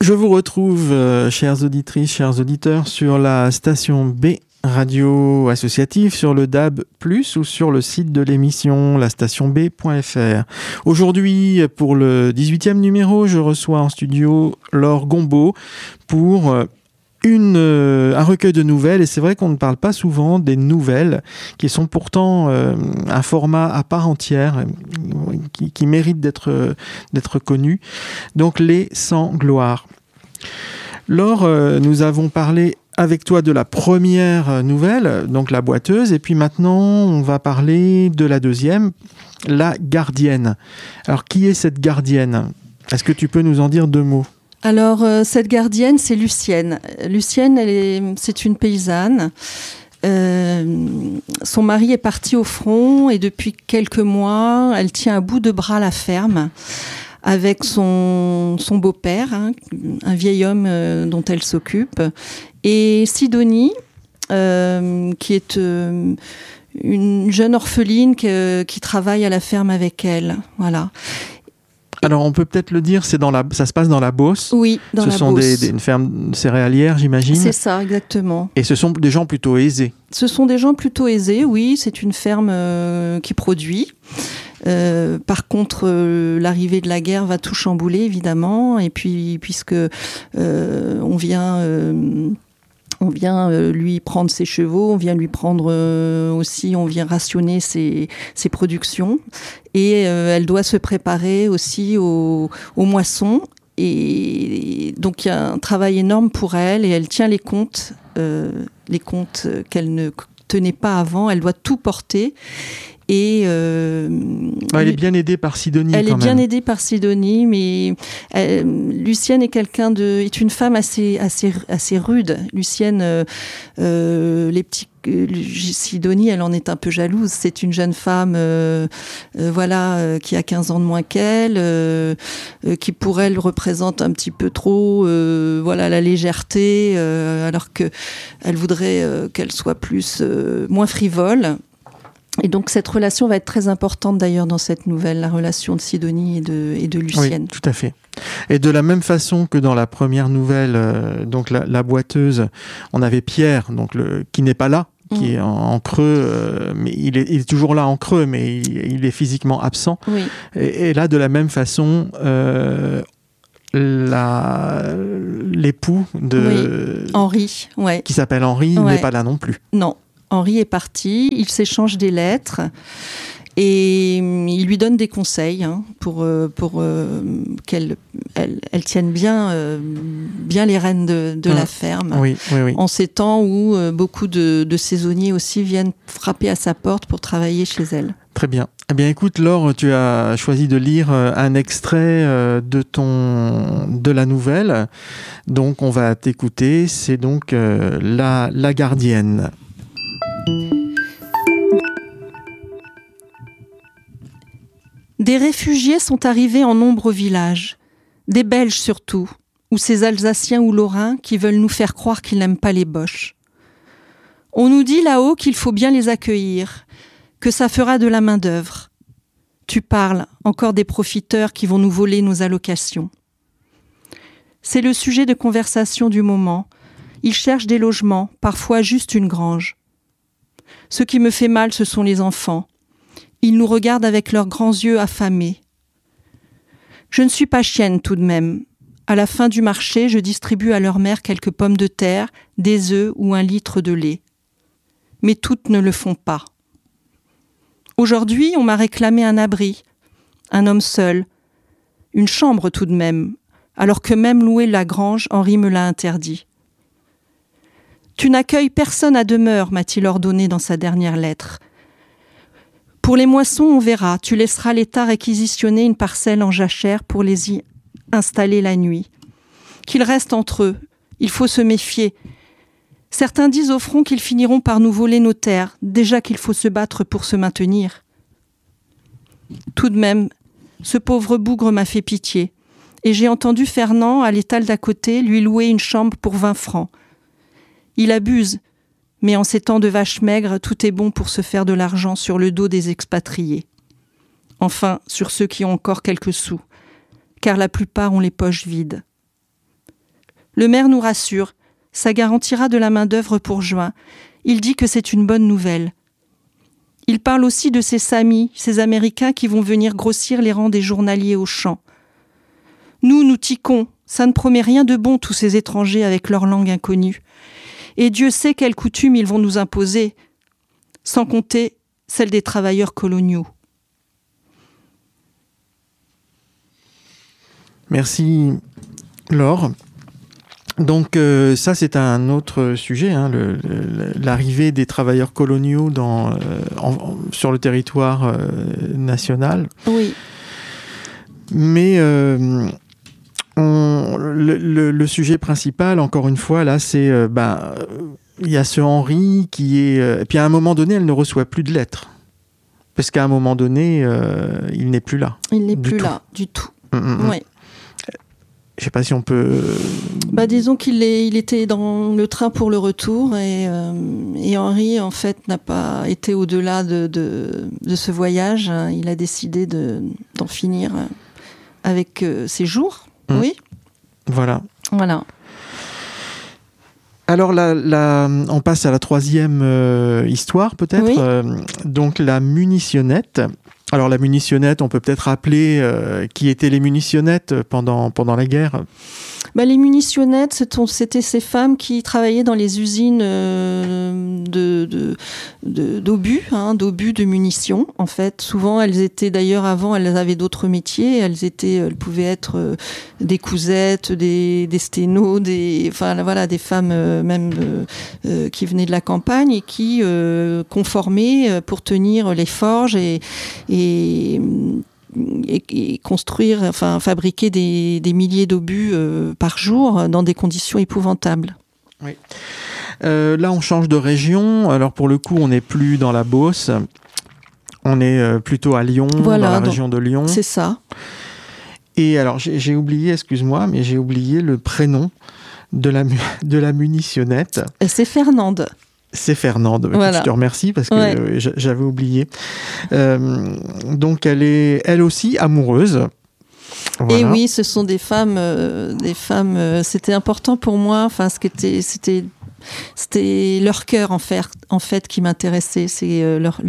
Je vous retrouve, chères auditrices, chers auditeurs, sur la station B Radio Associative, sur le DAB+, ou sur le site de l'émission, lastationb.fr. Aujourd'hui, pour le 18e numéro, je reçois en studio Laure Gombaud pour un recueil de nouvelles, et c'est vrai qu'on ne parle pas souvent des nouvelles, qui sont pourtant un format à part entière, qui mérite d'être connu. Donc, les Sans gloire. Laure, nous avons parlé avec toi de la première nouvelle, donc La Boiteuse, et puis maintenant, on va parler de la deuxième, La Gardienne. Alors, qui est cette gardienne ? Est-ce que tu peux nous en dire 2 mots ? Alors, cette gardienne, c'est Lucienne. Lucienne, c'est une paysanne. Son mari est parti au front et depuis quelques mois, elle tient à bout de bras la ferme avec son beau-père, un vieil homme dont elle s'occupe, et Sidonie, qui est une jeune orpheline qui travaille à la ferme avec elle. Voilà. Alors, on peut peut-être le dire, ça se passe dans la Beauce. Oui, dans la Beauce. Ce sont une ferme céréalière, j'imagine. C'est ça, exactement. Et ce sont des gens plutôt aisés. Ce sont des gens plutôt aisés, oui. C'est une ferme qui produit. Par contre, l'arrivée de la guerre va tout chambouler, évidemment. Et puis, puisque on vient lui prendre ses chevaux, on vient lui prendre aussi, on vient rationner ses productions. Et elle doit se préparer aussi aux moissons. Et donc, il y a un travail énorme pour elle et elle tient les comptes qu'elle ne tenait pas avant. Elle doit tout porter. Et elle est bien aidée par Sidonie. Elle est bien aidée par Sidonie, mais Lucienne est une femme assez rude. Lucienne, Sidonie, elle en est un peu jalouse. C'est une jeune femme, qui a 15 ans de moins qu'elle, qui pour elle représente un petit peu trop, la légèreté, alors que elle voudrait qu'elle soit moins frivole. Et donc, cette relation va être très importante d'ailleurs dans cette nouvelle, la relation de Sidonie et de Lucienne. Oui, tout à fait. Et de la même façon que dans la première nouvelle, donc la boiteuse, on avait Pierre, donc qui n'est pas là, qui est en creux, mais il est toujours là en creux, mais il est physiquement absent. Oui. Et là, de la même façon, l'époux de Henri, qui s'appelle Henri, n'est pas là non plus. Non. Henri est parti, ils s'échangent des lettres et il lui donne des conseils pour qu'elle tienne bien les rênes de la ferme. Oui. En ces temps où beaucoup de saisonniers aussi viennent frapper à sa porte pour travailler chez elle. Très bien. Eh bien, écoute, Laure, tu as choisi de lire un extrait de la nouvelle. Donc, on va t'écouter. C'est donc La Gardienne. Des réfugiés sont arrivés en nombre au village, des Belges surtout, ou ces Alsaciens ou Lorrains qui veulent nous faire croire qu'ils n'aiment pas les Boches. On nous dit là-haut qu'il faut bien les accueillir, que ça fera de la main-d'œuvre. Tu parles encore des profiteurs qui vont nous voler nos allocations. C'est le sujet de conversation du moment. Ils cherchent des logements, parfois juste une grange. Ce qui me fait mal, ce sont les enfants. Ils nous regardent avec leurs grands yeux affamés. Je ne suis pas chienne tout de même. À la fin du marché, je distribue à leur mère quelques pommes de terre, des œufs ou 1 litre de lait. Mais toutes ne le font pas. Aujourd'hui, on m'a réclamé un abri, un homme seul, une chambre tout de même, alors que même louer la grange, Henri me l'a interdit. Tu n'accueilles personne à demeure, m'a-t-il ordonné dans sa dernière lettre. Pour les moissons, on verra. Tu laisseras l'État réquisitionner une parcelle en jachère pour les y installer la nuit. Qu'ils restent entre eux. Il faut se méfier. Certains disent au front qu'ils finiront par nous voler nos terres, déjà qu'il faut se battre pour se maintenir. Tout de même, ce pauvre bougre m'a fait pitié. Et j'ai entendu Fernand, à l'étal d'à côté, lui louer une chambre pour 20 francs. Il abuse, mais en ces temps de vaches maigres, tout est bon pour se faire de l'argent sur le dos des expatriés. Enfin, sur ceux qui ont encore quelques sous, car la plupart ont les poches vides. Le maire nous rassure. Ça garantira de la main-d'œuvre pour juin. Il dit que c'est une bonne nouvelle. Il parle aussi de ces Samis, ces Américains qui vont venir grossir les rangs des journaliers aux champs. Nous tiquons. Ça ne promet rien de bon, tous ces étrangers avec leur langue inconnue. Et Dieu sait quelles coutumes ils vont nous imposer, sans compter celles des travailleurs coloniaux. Merci, Laure. Donc ça, c'est un autre sujet, hein, l'arrivée des travailleurs coloniaux sur le territoire national. Oui. Mais le sujet principal, encore une fois, là, c'est il y a ce Henri qui est... et puis à un moment donné, elle ne reçoit plus de lettres. Parce qu'à un moment donné, il n'est plus là. Il n'est plus là, du tout. Oui. Je ne sais pas si on peut... disons qu'il était dans le train pour le retour et Henri, en fait, n'a pas été au-delà de ce voyage. Il a décidé d'en finir avec ses jours. Oui. Voilà. Alors, on passe à la troisième histoire, peut-être. Oui. Donc, la munitionnette. Alors, la munitionnette, on peut peut-être rappeler qui étaient les munitionnettes pendant la guerre. Les munitionnettes, c'était ces femmes qui travaillaient dans les usines d'obus, d'obus de munitions. En fait, souvent, elles étaient d'ailleurs avant, elles avaient d'autres métiers. Elles pouvaient être des cousettes, des sténos, des femmes même qui venaient de la campagne et qui conformaient pour tenir les forges et construire, fabriquer des milliers d'obus par jour dans des conditions épouvantables. Oui. Là, on change de région. Alors, pour le coup, on n'est plus dans la Beauce. On est plutôt à Lyon, dans la région de Lyon. C'est ça. Et alors, j'ai oublié, excuse-moi, mais j'ai oublié le prénom de la munitionnette. C'est Fernande. C'est Fernande. Voilà. Je te remercie parce que j'avais oublié. Donc, elle est elle aussi amoureuse. Voilà. Et oui, ce sont des femmes. C'était important pour moi. C'était leur cœur en fait qui m'intéressait. C'est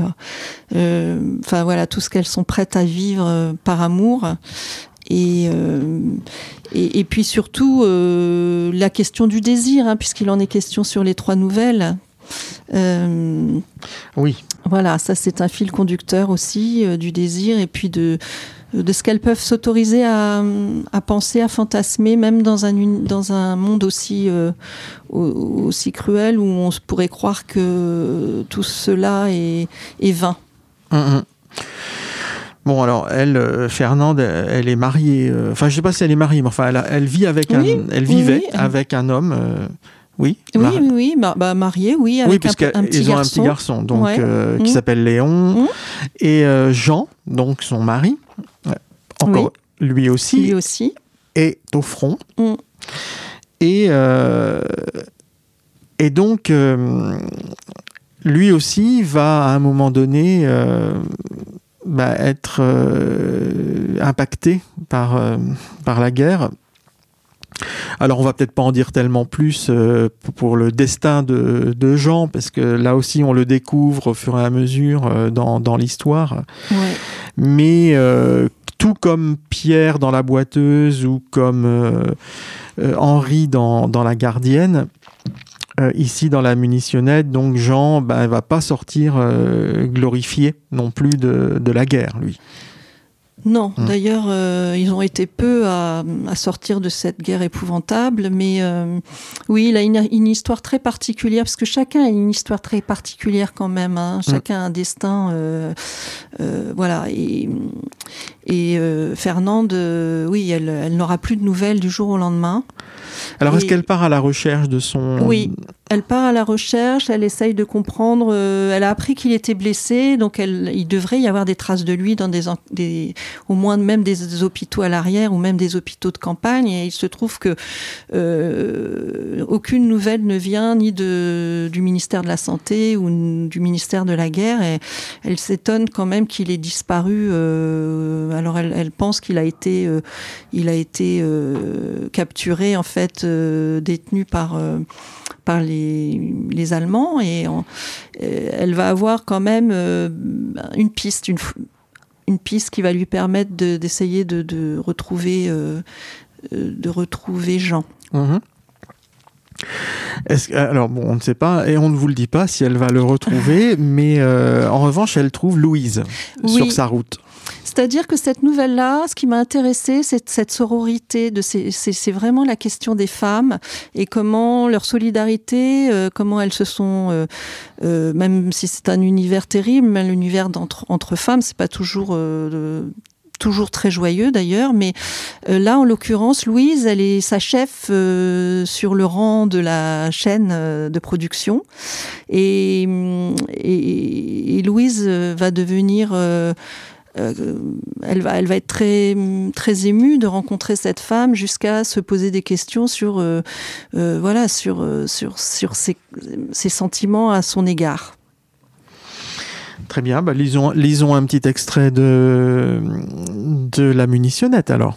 tout ce qu'elles sont prêtes à vivre par amour. Et puis surtout la question du désir, puisqu'il en est question sur les 3 nouvelles. Oui. Voilà, ça c'est un fil conducteur aussi du désir et puis de ce qu'elles peuvent s'autoriser à penser, à fantasmer, même dans un monde aussi cruel où on pourrait croire que tout cela est vain. Bon, alors, Fernande, elle est mariée. Je ne sais pas si elle est mariée, mais elle vit avec avec un homme. Oui. Mariée, oui, avec un petit garçon. Ils ont un petit garçon, donc qui s'appelle Léon, et Jean, donc son mari, encore lui aussi, est au front, et donc lui aussi va à un moment donné être impacté par la guerre. Alors, on va peut-être pas en dire tellement plus pour le destin de Jean, parce que là aussi, on le découvre au fur et à mesure dans l'histoire. Ouais. Mais tout comme Pierre dans La Boiteuse ou comme Henri dans La Gardienne, ici dans La Munitionnette, donc Jean va pas sortir glorifié non plus de la guerre, lui. Non, d'ailleurs, ils ont été peu à sortir de cette guerre épouvantable, mais oui, il a une histoire très particulière, parce que chacun a une histoire très particulière quand même, chacun a un destin, voilà, et Fernande, oui, elle n'aura plus de nouvelles du jour au lendemain. Alors, est-ce qu'elle part à la recherche de son... Oui, elle part à la recherche, elle essaye de comprendre, elle a appris qu'il était blessé, donc il devrait y avoir des traces de lui dans au moins même des hôpitaux à l'arrière ou même des hôpitaux de campagne, et il se trouve que aucune nouvelle ne vient ni du ministère de la Santé ou du ministère de la Guerre, et elle s'étonne quand même qu'il ait disparu. Alors elle pense qu'il a été capturé en fait être détenue par les Allemands, et elle va avoir quand même une piste qui va lui permettre d'essayer de retrouver Jean. Mmh. Alors bon, on ne sait pas, et on ne vous le dit pas si elle va le retrouver, mais en revanche, elle trouve Louise sur sa route. C'est-à-dire que cette nouvelle-là, ce qui m'a intéressée, c'est cette sororité. C'est vraiment la question des femmes et comment leur solidarité, comment elles se sont, même si c'est un univers terrible, mais l'univers entre femmes, c'est pas toujours très joyeux d'ailleurs, mais là en l'occurrence Louise, elle est sa chef sur le rang de la chaîne de production, et Louise va devenir elle va être très, très émue de rencontrer cette femme, jusqu'à se poser des questions sur ses sentiments à son égard. Très bien, lisons un petit extrait de la munitionnette alors.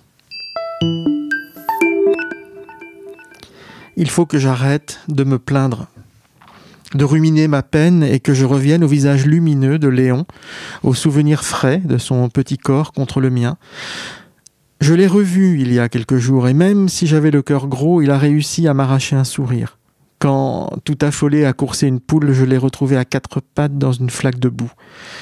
Il faut que j'arrête de me plaindre, de ruminer ma peine, et que je revienne au visage lumineux de Léon, au souvenir frais de son petit corps contre le mien. Je l'ai revu il y a quelques jours, et même si j'avais le cœur gros, il a réussi à m'arracher un sourire. Quand, tout affolé à courser une poule, je l'ai retrouvé à quatre pattes dans une flaque de boue.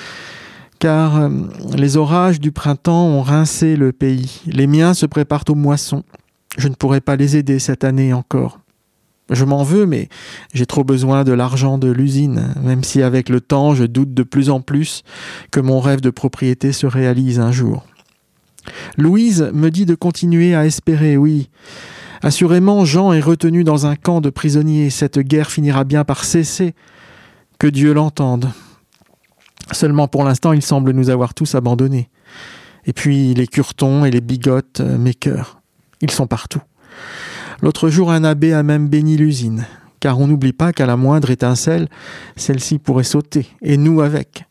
Car les orages du printemps ont rincé le pays. Les miens se préparent aux moissons. Je ne pourrai pas les aider cette année encore. Je m'en veux, mais j'ai trop besoin de l'argent de l'usine, même si avec le temps, je doute de plus en plus que mon rêve de propriété se réalise un jour. Louise me dit de continuer à espérer, oui. Assurément, Jean est retenu dans un camp de prisonniers. Cette guerre finira bien par cesser. Que Dieu l'entende. Seulement pour l'instant, il semble nous avoir tous abandonnés. Et puis les curetons et les bigotes m'écœurent. Ils sont partout. L'autre jour, un abbé a même béni l'usine, car on n'oublie pas qu'à la moindre étincelle, celle-ci pourrait sauter, et nous avec.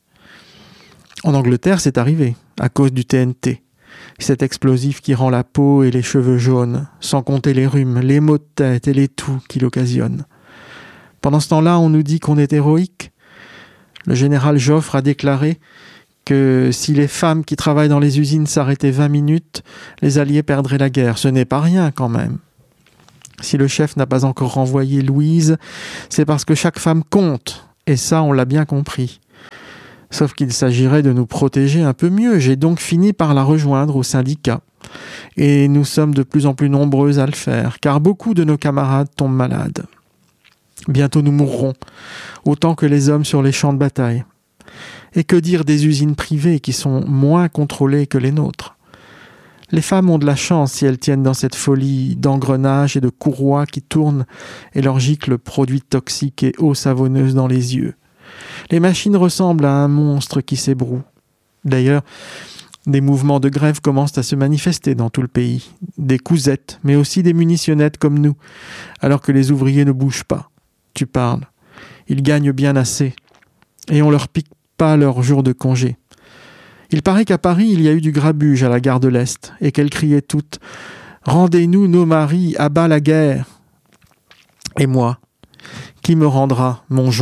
En Angleterre, c'est arrivé, à cause du TNT. Cet explosif qui rend la peau et les cheveux jaunes, sans compter les rhumes, les maux de tête et les toux qu'il occasionne. Pendant ce temps-là, on nous dit qu'on est héroïque. Le général Joffre a déclaré que si les femmes qui travaillent dans les usines s'arrêtaient 20 minutes, les Alliés perdraient la guerre. Ce n'est pas rien quand même. Si le chef n'a pas encore renvoyé Louise, c'est parce que chaque femme compte, et ça, on l'a bien compris. Sauf qu'il s'agirait de nous protéger un peu mieux. J'ai donc fini par la rejoindre au syndicat. Et nous sommes de plus en plus nombreuses à le faire, car beaucoup de nos camarades tombent malades. Bientôt nous mourrons, autant que les hommes sur les champs de bataille. Et que dire des usines privées qui sont moins contrôlées que les nôtres ? Les femmes ont de la chance si elles tiennent dans cette folie d'engrenages et de courroies qui tournent et leur giclent produits toxiques et eau savonneuse dans les yeux. Les machines ressemblent à un monstre qui s'ébroue. D'ailleurs, des mouvements de grève commencent à se manifester dans tout le pays. Des cousettes, mais aussi des munitionnettes comme nous, alors que les ouvriers ne bougent pas. Tu parles. Ils gagnent bien assez. Et on leur pique pas leur jour de congé. Il paraît qu'à Paris, il y a eu du grabuge à la gare de l'Est, et qu'elles criaient toutes « Rendez-nous nos maris, à bas la guerre !» Et moi, qui me rendra, mon Jean ?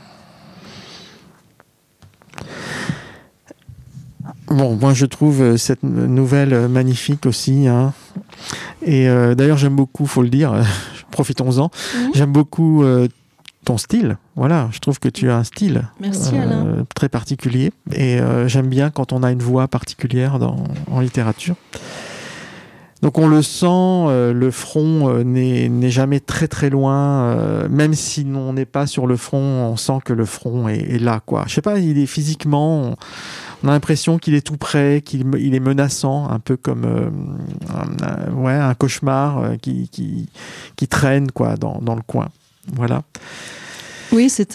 Bon, moi je trouve cette nouvelle magnifique aussi. Hein. Et d'ailleurs, j'aime beaucoup, faut le dire, profitons-en, j'aime beaucoup ton style. Voilà, je trouve que tu as un style très particulier. Et j'aime bien quand on a une voix particulière en littérature. Donc on le sent, le front n'est jamais très très loin. Même si on n'est pas sur le front, on sent que le front est là, quoi. Je sais pas, il est physiquement... On a l'impression qu'il est tout près, qu'il est menaçant, un peu comme un cauchemar qui traîne quoi, dans le coin. Voilà. Oui, tout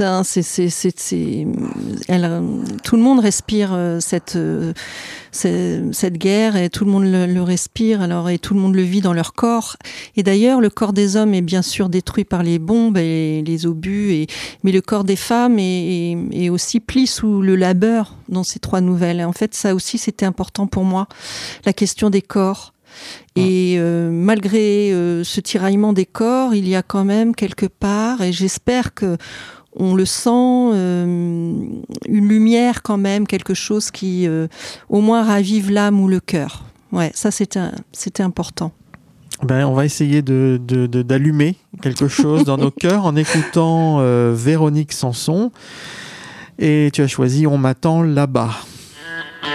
le monde respire cette guerre, et tout le monde le respire, et tout le monde le vit dans leur corps. Et d'ailleurs, le corps des hommes est bien sûr détruit par les bombes et les obus, mais le corps des femmes est aussi pris sous le labeur dans ces trois nouvelles. Et en fait, ça aussi, c'était important pour moi, la question des corps. Et malgré ce tiraillement des corps, il y a quand même quelque part, et j'espère que on le sent, une lumière quand même, quelque chose qui au moins ravive l'âme ou le cœur. Ouais, ça c'était important. On va essayer d'allumer quelque chose dans nos cœurs en écoutant Véronique Sanson. Et tu as choisi On m'attend là-bas.